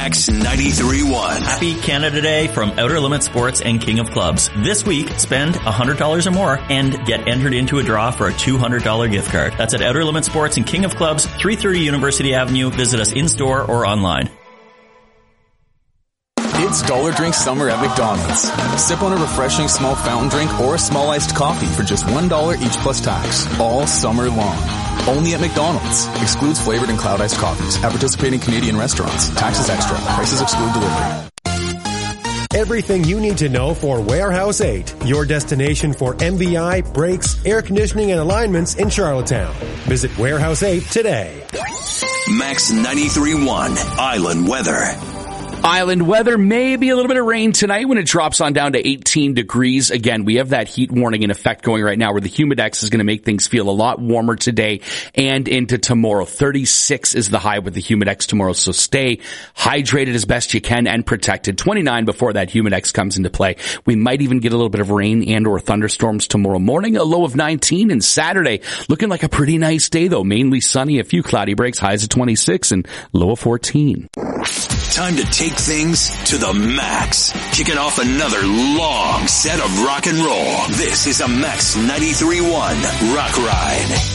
Max 93.1. Happy Canada Day from Outer Limits Sports and King of Clubs. This week, spend $100 or more and get entered into a draw for a $200 gift card. That's at Outer Limits Sports and King of Clubs, 330 University Avenue. Visit us in-store or online. It's Dollar Drink Summer at McDonald's. Sip on a refreshing small fountain drink or a small iced coffee for just $1 each plus tax, all summer long. Only at McDonald's. Excludes flavored and cloud iced coffees at participating Canadian restaurants. Taxes extra. Prices exclude delivery. Everything you need to know for Warehouse 8, your destination for MVI, brakes, air conditioning, and alignments in Charlottetown. Visit Warehouse 8 today. Max 93.1 Island Weather. Island weather, maybe a little bit of rain tonight when it drops on down to 18 degrees. Again, we have that heat warning in effect going right now where the humidex is going to make things feel a lot warmer today and into tomorrow. 36 is the high with the humidex tomorrow, so stay hydrated as best you can and protected. 29 before that humidex comes into play. We might even get a little bit of rain and or thunderstorms tomorrow morning, a low of 19, and Saturday looking like a pretty nice day though. Mainly sunny, a few cloudy breaks, highs of 26 and low of 14. Time to take things to the max. Kicking off another long set of rock and roll. This is a Max 93.1 Rock Ride.